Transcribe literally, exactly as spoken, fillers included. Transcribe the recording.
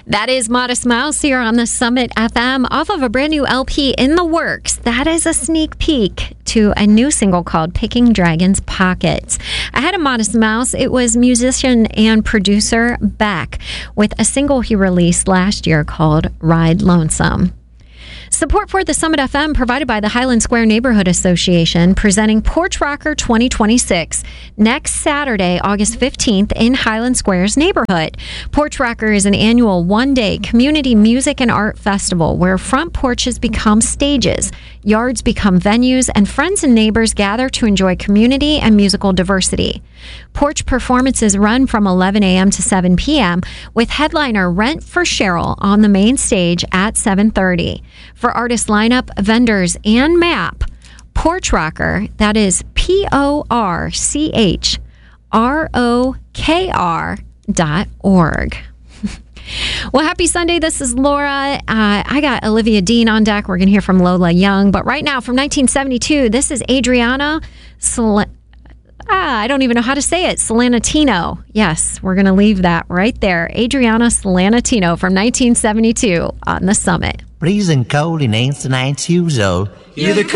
That is Modest Mouse here on the Summit F M off of a brand new L P in the works. That is a sneak peek to a new single called Picking Dragon's Pockets. Ahead of Modest Mouse, it was musician and producer Beck with a single he released last year called Ride Lonesome. Support for the Summit F M provided by the Highland Square Neighborhood Association, presenting Porch Rocker twenty twenty-six next Saturday, August fifteenth in Highland Square's neighborhood. Porch Rocker is an annual one-day community music and art festival where front porches become stages, yards become venues, and friends and neighbors gather to enjoy community and musical diversity. Porch performances run from eleven a.m. to seven p.m. with headliner Rent for Cheryl on the main stage at seven thirty. For artist lineup, vendors, and map, Porch Rocker, that is P O R C H R O K R dot org. Well, happy Sunday. This is Laura. Uh, I got Olivia Dean on deck. We're going to hear from Lola Young. But right now, from nineteen seventy-two, this is Adriana Sol- Ah, I don't even know how to say it. Solanatino. Yes, we're going to leave that right there. Adriana Solanatino from nineteen seventy-two on the Summit. Freezing cold in ancient years old. You're the